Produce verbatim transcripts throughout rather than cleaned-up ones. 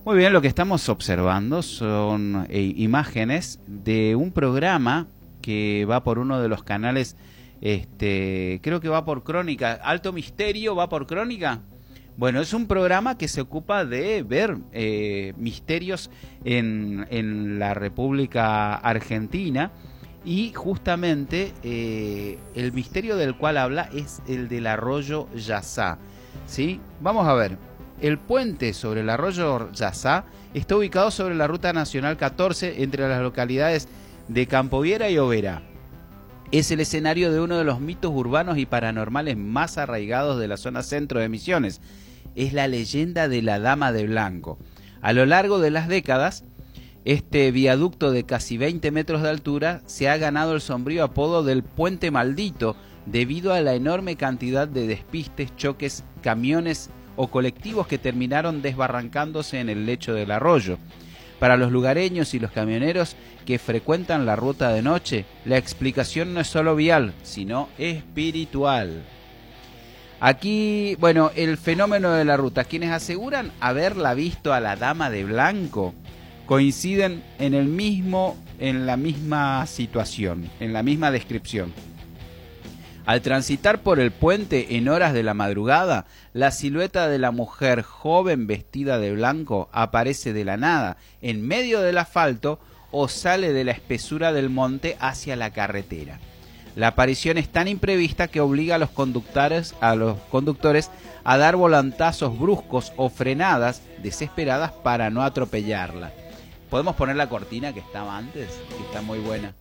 Muy bien, lo que estamos observando son eh, imágenes de un programa que va por uno de los canales, este, creo que va por Crónica, Alto Misterio va por Crónica. Bueno, es un programa que se ocupa de ver eh, misterios en, en la República Argentina y justamente eh, el misterio del cual habla es el del arroyo Yazá, ¿sí? Vamos a ver. El puente sobre el arroyo Yazá está ubicado sobre la Ruta Nacional catorce entre las localidades de Campoviera y Oberá. Es el escenario de uno de los mitos urbanos y paranormales más arraigados de la zona centro de Misiones. Es la leyenda de la Dama de Blanco. A lo largo de las décadas, este viaducto de casi veinte metros de altura se ha ganado el sombrío apodo del Puente Maldito debido a la enorme cantidad de despistes, choques, camiones o colectivos que terminaron desbarrancándose en el lecho del arroyo. Para los lugareños y los camioneros que frecuentan la ruta de noche, la explicación no es solo vial, sino espiritual. Aquí, bueno, el fenómeno de la ruta. Quienes aseguran haberla visto a la Dama de Blanco coinciden en el mismo, en la misma situación, en la misma descripción. Al transitar por el puente en horas de la madrugada, la silueta de la mujer joven vestida de blanco aparece de la nada, en medio del asfalto o sale de la espesura del monte hacia la carretera. La aparición es tan imprevista que obliga a los conductores, a los conductores a dar volantazos bruscos o frenadas desesperadas para no atropellarla. ¿Podemos poner la cortina que estaba antes? Que está muy buena.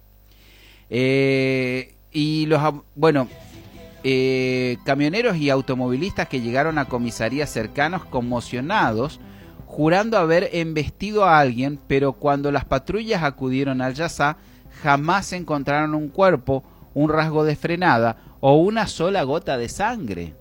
Eh... Y los, bueno, eh, camioneros y automovilistas que llegaron a comisarías cercanos conmocionados, jurando haber embestido a alguien, pero cuando las patrullas acudieron al Yazá, jamás encontraron un cuerpo, un rasgo de frenada o una sola gota de sangre.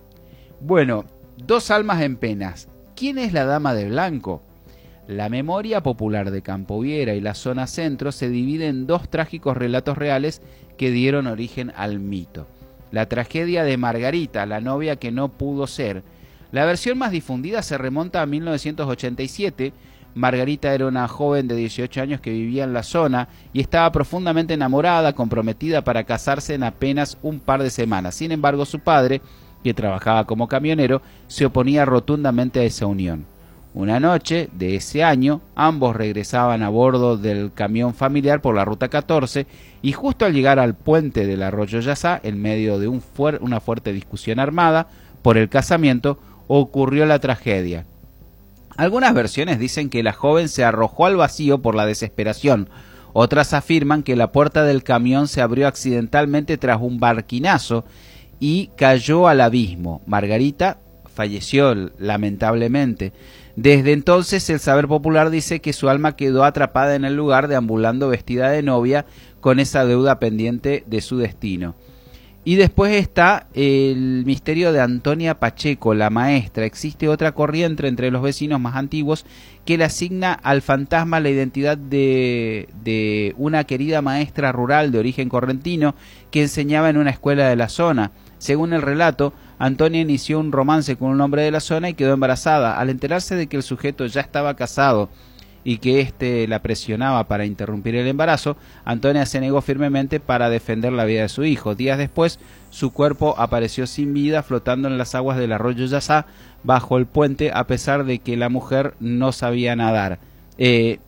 Bueno, dos almas en penas. ¿Quién es la Dama de Blanco? La memoria popular de Campoviera y la zona centro se divide en dos trágicos relatos reales que dieron origen al mito. La tragedia de Margarita, la novia que no pudo ser. La versión más difundida se remonta a mil novecientos ochenta y siete. Margarita era una joven de dieciocho años que vivía en la zona y estaba profundamente enamorada, comprometida para casarse en apenas un par de semanas. Sin embargo, su padre, que trabajaba como camionero, se oponía rotundamente a esa unión. Una noche de ese año, ambos regresaban a bordo del camión familiar por la Ruta catorce y justo al llegar al puente del arroyo Yazá, en medio de un fuer- una fuerte discusión armada por el casamiento, ocurrió la tragedia. Algunas versiones dicen que la joven se arrojó al vacío por la desesperación. Otras afirman que la puerta del camión se abrió accidentalmente tras un barquinazo y cayó al abismo. Margarita falleció lamentablemente. Desde entonces el saber popular dice que su alma quedó atrapada en el lugar deambulando vestida de novia con esa deuda pendiente de su destino. Y después está el misterio de Antonia Pacheco, la maestra. Existe otra corriente entre los vecinos más antiguos que le asigna al fantasma la identidad de, de una querida maestra rural de origen correntino que enseñaba en una escuela de la zona. Según el relato, Antonia inició un romance con un hombre de la zona y quedó embarazada. Al enterarse de que el sujeto ya estaba casado y que éste la presionaba para interrumpir el embarazo, Antonia se negó firmemente para defender la vida de su hijo. Días después, su cuerpo apareció sin vida flotando en las aguas del arroyo Yazá bajo el puente, a pesar de que la mujer no sabía nadar. Eh,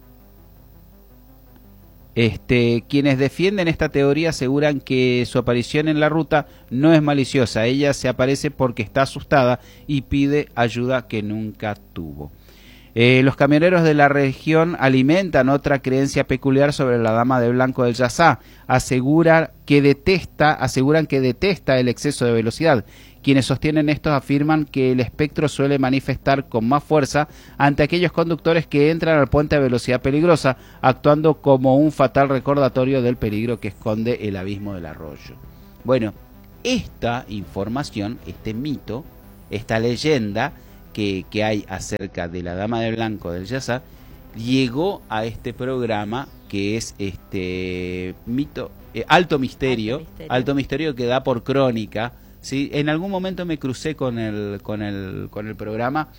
Este, quienes defienden esta teoría aseguran que su aparición en la ruta no es maliciosa. Ella se aparece porque está asustada y pide ayuda que nunca tuvo. Eh, los camioneros de la región alimentan otra creencia peculiar sobre la Dama de Blanco del Yazá. Aseguran que detesta, aseguran que detesta el exceso de velocidad. Quienes sostienen esto afirman que el espectro suele manifestar con más fuerza ante aquellos conductores que entran al puente a velocidad peligrosa, actuando como un fatal recordatorio del peligro que esconde el abismo del arroyo. Bueno, esta información, este mito, esta leyenda que, que hay acerca de la Dama de Blanco del Yazá, llegó a este programa que es este mito, eh, Alto Misterio, Alto Misterio, Alto Misterio que da por Crónica. Sí, en algún momento me crucé con el con el con el programa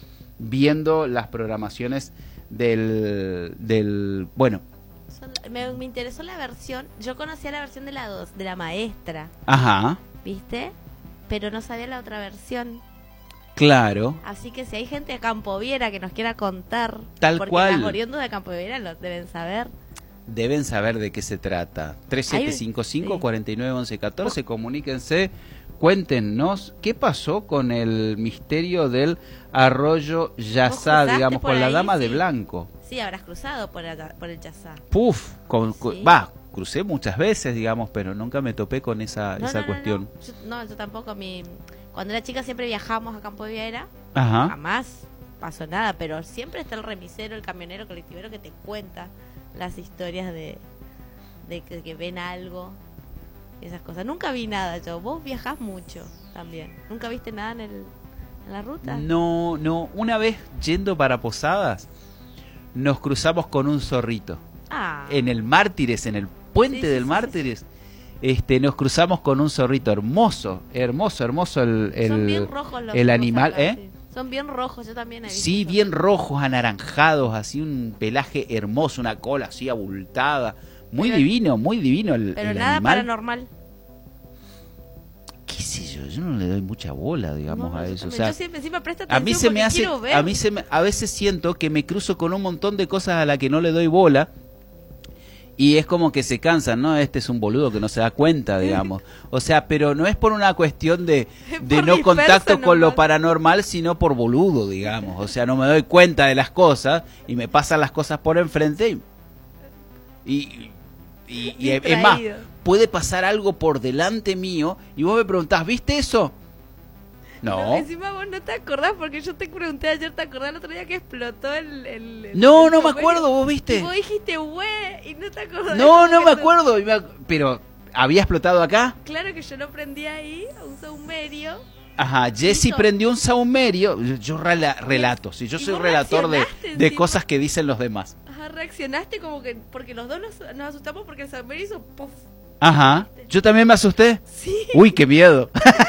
viendo las programaciones del, del bueno. Me, me interesó la versión, yo conocía la versión de la dos, de la maestra. Ajá. ¿Viste? Pero no sabía la otra versión. Claro. Así que si hay gente de Campoviera que nos quiera contar, tal porque cual, las oriundos de Campoviera lo deben saber. Deben saber de qué se trata. tres siete cinco cinco, cuatro nueve uno uno uno cuatro, oh. Comuníquense, cuéntenos qué pasó con el misterio del arroyo Yazá, digamos, con la ahí, dama sí. de blanco. Sí, habrás cruzado por el, por el Yazá. Puf, con, sí. Va, crucé muchas veces, digamos, pero nunca me topé con esa, no, esa no, cuestión. No, no. Yo, no, yo tampoco. Mi, cuando era chica siempre viajamos a Campoviera. Ajá. Jamás pasó nada, pero siempre está el remisero, el camionero, colectivero que te cuenta las historias de, de que, que ven algo, esas cosas. Nunca vi nada yo. Vos viajás mucho también. ¿Nunca viste nada en, el, en la ruta? No, no. Una vez yendo para Posadas, nos cruzamos con un zorrito. Ah. En el Mártires, en el puente sí, del sí, Mártires. Sí, sí. Este, nos cruzamos con un zorrito hermoso, hermoso, hermoso el, el, Son bien rojos los el animal, acá, ¿eh? Sí. Son bien rojos, yo también he visto. Sí, bien rojos, anaranjados, así un pelaje hermoso, una cola así abultada. Muy pero, divino, muy divino el, pero el nada animal. Paranormal. Qué sé yo, yo no le doy mucha bola, digamos, no, a eso. Yo, o sea, yo siempre, siempre presto atención a mí se me hace, ver. a mí se me, a veces siento que me cruzo con un montón de cosas a las que no le doy bola. Y es como que se cansan, ¿no? Este es un boludo que no se da cuenta, digamos. O sea, pero no es por una cuestión de, de no contacto con lo paranormal, sino por boludo, digamos. O sea, no me doy cuenta de las cosas y me pasan las cosas por enfrente y, y, y, y es más, puede pasar algo por delante mío y vos me preguntás, ¿viste eso? No. no. Encima vos no te acordás porque yo te pregunté ayer, ¿te acordás el otro día que explotó el... el, el no, el no me acuerdo, vos viste. Y vos dijiste, güey, y no te acordás. No, no me acuerdo, pero ¿había explotado acá? Claro que yo lo prendí ahí, a un saumerio. Ajá, Jessy prendió un saumerio, yo, yo rela, relato, si yo soy relator de, de cosas que dicen los demás. Ajá, reaccionaste como que, porque los dos nos, nos asustamos porque el saumerio hizo puff. Ajá, yo también me asusté. Sí. Uy, qué miedo.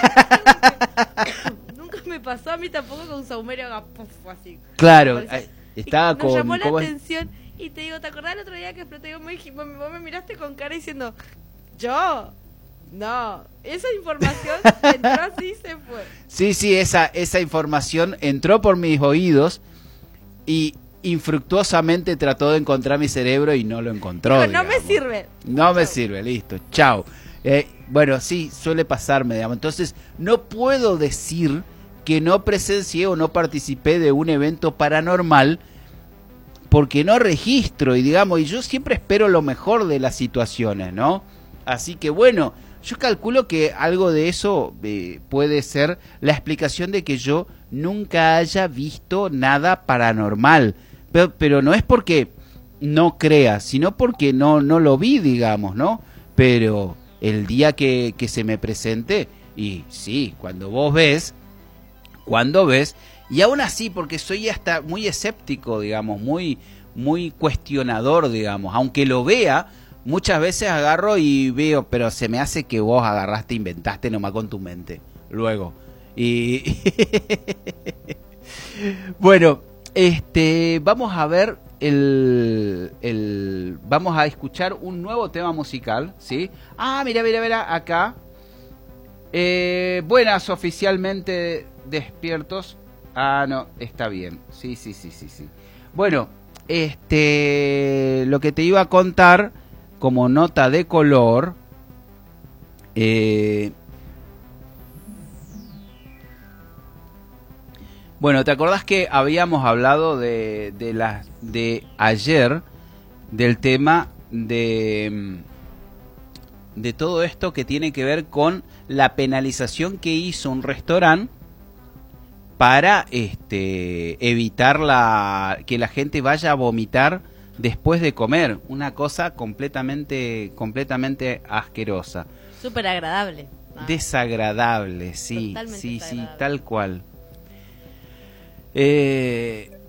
Nunca me pasó a mí tampoco que un saumerio haga puff así. Claro, eh, estaba con... Nos llamó la atención y te digo, ¿te acordás el otro día que exploté? Vos me, vos me miraste con cara diciendo, ¿yo? No, esa información entró así y se fue. Sí, sí, esa, esa información entró por mis oídos y infructuosamente trató de encontrar mi cerebro y no lo encontró. Pero no me sirve. No Chau. me sirve, listo, chao. Eh, bueno, sí, suele pasarme, digamos. Entonces, no puedo decir que no presencié o no participé de un evento paranormal porque no registro y digamos, y yo siempre espero lo mejor de las situaciones, ¿no? Así que bueno, yo calculo que algo de eso eh, puede ser la explicación de que yo nunca haya visto nada paranormal. Pero, pero no es porque no crea, sino porque no, no lo vi, digamos, ¿no? Pero el día que, que se me presente, y sí, cuando vos ves, cuando ves, y aún así, porque soy hasta muy escéptico, digamos, muy, muy cuestionador, digamos, aunque lo vea, muchas veces agarro y veo, pero se me hace que vos agarraste, inventaste nomás con tu mente, luego. Y bueno, este, vamos a ver el, el, vamos a escuchar un nuevo tema musical, ¿sí? Ah, mira, mira, mira, acá. Eh, buenas, oficialmente despiertos. Ah, no, está bien. Sí, sí, sí, sí, sí. Bueno, este, lo que te iba a contar como nota de color, eh, bueno, ¿te acordás que habíamos hablado de, de, la, de ayer del tema de, de todo esto que tiene que ver con la penalización que hizo un restaurante para este, evitar la, que la gente vaya a vomitar después de comer? Una cosa completamente, completamente asquerosa. Súper agradable. Ah. Desagradable, sí, Totalmente sí, desagradable. sí, tal cual. Eh,